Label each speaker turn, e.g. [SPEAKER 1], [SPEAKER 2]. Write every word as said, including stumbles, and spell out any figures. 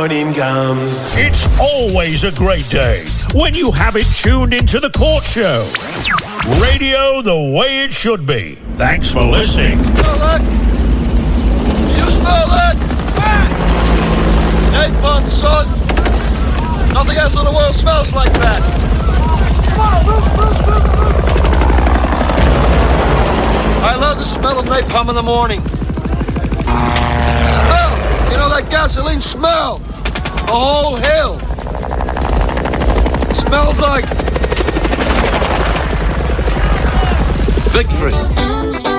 [SPEAKER 1] morning comes.
[SPEAKER 2] It's always a great day when you have it tuned into The Court Show. Radio the way it should be. Thanks for listening.
[SPEAKER 3] Smell that? You smell that? Napalm, son. Nothing else in the world smells like that. I love the smell of napalm in the morning. Smell! You know that gasoline smell? The whole hill. It smells like victory.